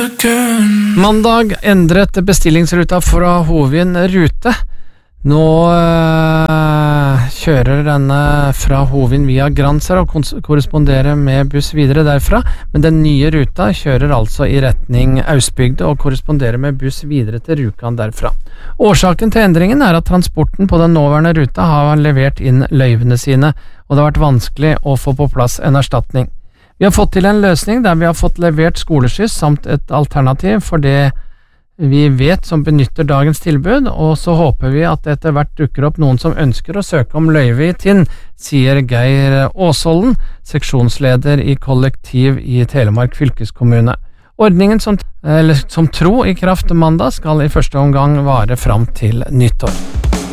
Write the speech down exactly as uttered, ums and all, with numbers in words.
Mandag endret bestillingsruta fra Hovin rute. Nå øh, kjører denne fra Hovin via Gransher og korresponderer med buss videre derfra, men den nye ruta kjører altså i retning Austbygde og korresponderer med buss videre til Rjukan derfra. Årsaken til endringen er at transporten på den nåværende ruta har levert inn løyvene sine, og det har vært vanskelig å få på plass en erstatning. Vi har fått til en løsning der vi har fått levert skoleskyss samt et alternativ for det vi vet som benytter dagens tilbud, og så håper vi at det etter hvert dukker opp noen som ønsker å søke om løyve i Tinn, sier Geir Åsholden, seksjonsleder i kollektiv i Telemark fylkeskommune. Ordningen som, eller, som tro i kraft mandag skal i første omgang vare fram til nyttår.